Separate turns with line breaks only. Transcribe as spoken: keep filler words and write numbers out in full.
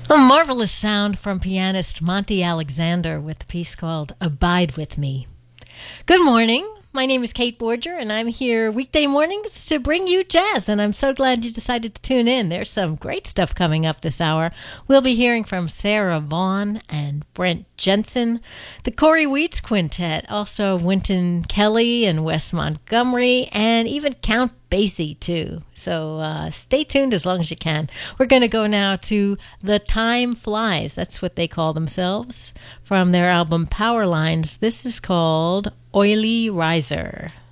A marvelous sound from pianist Monty Alexander with a piece called Abide With Me. Good morning. My name is Kate Borger, and I'm here weekday mornings to bring you jazz, and I'm so glad you decided to tune in. There's some great stuff coming up this hour. We'll be hearing from Sarah Vaughan and Brent Jensen, the Corey Wheats Quintet, also Wynton Kelly and Wes Montgomery, and even Count Basie, too. So uh, stay tuned as long as you can. We're going to go now to The Time Flies. That's what they call themselves. From their album Power Lines, this is called Oily Riser.